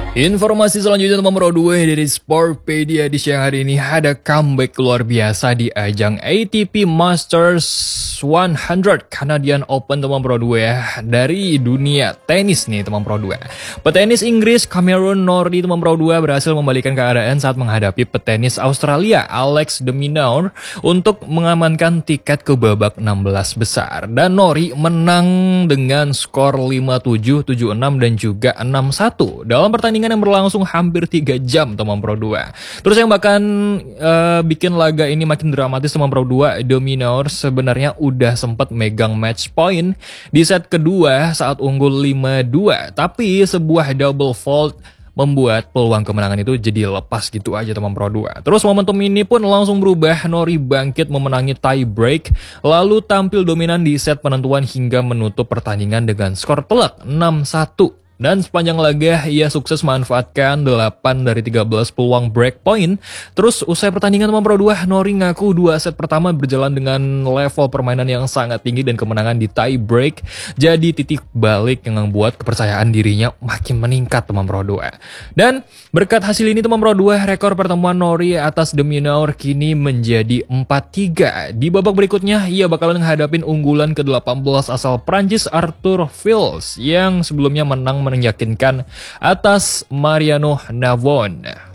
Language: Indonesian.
Informasi selanjutnya teman Pro 2 dari Sportpedia di siang hari ini ada comeback luar biasa di ajang ATP Masters 100 Canadian Open teman Pro 2 ya. Dari dunia tenis nih teman Pro 2. Petenis Inggris Cameron Norrie teman Pro 2 berhasil membalikan keadaan saat menghadapi petenis Australia Alex de Minaur untuk mengamankan tiket ke babak 16 besar. Dan Norrie menang dengan skor 5-7, 7-6 dan juga 6-1 dalam pertandingan yang berlangsung hampir 3 jam teman Pro 2. Terus yang bahkan bikin laga ini makin dramatis teman Pro 2, de Minaur sebenarnya udah sempat megang match point di set kedua saat unggul 5-2, tapi sebuah double fault membuat peluang kemenangan itu jadi lepas gitu aja teman Pro 2. Terus momentum ini pun langsung berubah, Norrie bangkit memenangi tie break, lalu tampil dominan di set penentuan hingga menutup pertandingan dengan skor telak 6-1. Dan sepanjang laga ia sukses memanfaatkan 8 dari 13 peluang break point. Terus usai pertandingan teman Pro 2, Norrie ngaku 2 set pertama berjalan dengan level permainan yang sangat tinggi dan kemenangan di tie break jadi titik balik yang membuat kepercayaan dirinya makin meningkat teman Pro 2. Dan berkat hasil ini teman Pro 2, rekor pertemuan Norrie atas de Minaur kini menjadi 4-3. Di babak berikutnya ia bakalan menghadapin unggulan ke-18 asal Prancis Arthur Fils yang sebelumnya menang meyakinkan atas Mariano Navon.